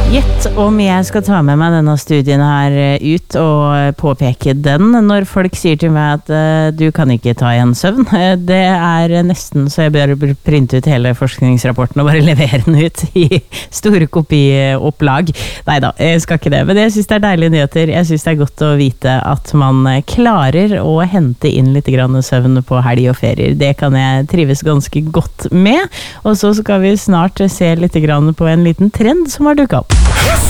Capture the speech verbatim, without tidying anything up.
Gjett om jeg skal ta med meg denne studien her ut og påpeke den når folk sier til meg at uh, du kan ikke ta igjen søvn. Det er nesten så jeg bør printe ut hele forskningsrapporten og bare levere den ut i store kopiopplag. Neida, jeg skal ikke det, men jeg synes det er deilige nyheter. Jeg synes det er godt å vite at man klarer å hente inn litt grann søvn på helg og ferier. Det kan jeg trives ganske godt med. Og så skal vi snart se litt grann på en liten trend som har dukket opp.